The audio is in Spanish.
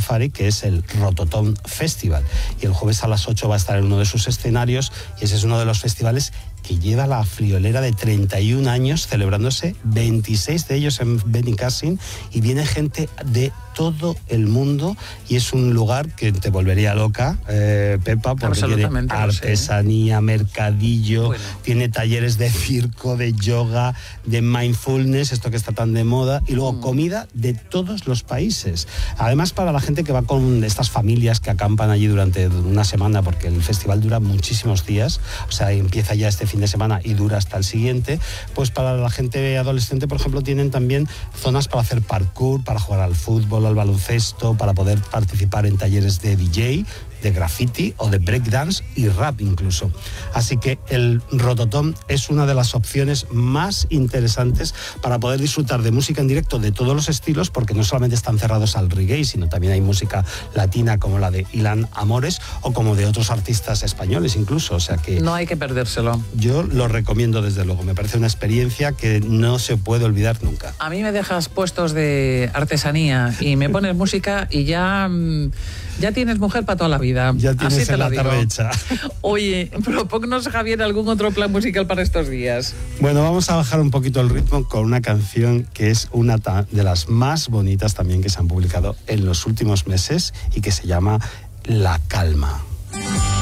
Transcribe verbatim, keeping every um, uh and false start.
Rastafari, que es el Rototom Festival. Y el jueves a las ocho va a estar en uno de sus escenarios, y ese es uno de los festivales que lleva la friolera de treinta y un años celebrándose, veintiséis de ellos en Benicàssim, y viene gente de todo el mundo, y es un lugar que te volvería loca, eh, Pepa, porque tiene artesanía, mercadillo, bueno. tiene talleres de circo, de yoga, de mindfulness, esto que está tan de moda, y luego mm. comida de todos los países. Además, para la gente que va con estas familias que acampan allí durante una semana, porque el festival dura muchísimos días, o sea, empieza ya este fin de semana y dura hasta el siguiente, pues para la gente adolescente, por ejemplo, tienen también zonas para hacer parkour, para jugar al fútbol, al baloncesto, para poder participar en talleres de D J, de graffiti o de breakdance y rap incluso. Así que el Rototom es una de las opciones más interesantes para poder disfrutar de música en directo de todos los estilos, porque no solamente están cerrados al reggae, sino también hay música latina como la de Ilan Amores o como de otros artistas españoles incluso. O sea que no hay que perdérselo. Yo lo recomiendo desde luego. Me parece una experiencia que no se puede olvidar nunca. A mí me dejas puestos de artesanía y me pones música y ya... Ya tienes mujer para toda la vida. Ya tienes Así te la lo digo. tarde hecha. Oye, propónnos, Javier, algún otro plan musical para estos días. Bueno, vamos a bajar un poquito el ritmo con una canción que es una de las más bonitas también que se han publicado en los últimos meses y que se llama La Calma.